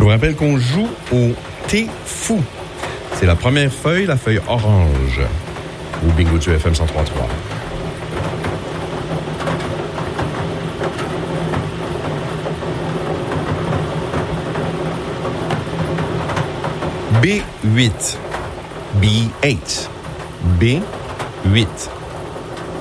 vous rappelle qu'on joue au T'es fou. C'est la première feuille, la feuille orange, au Bingo du FM 103.3. B8. B8. B8.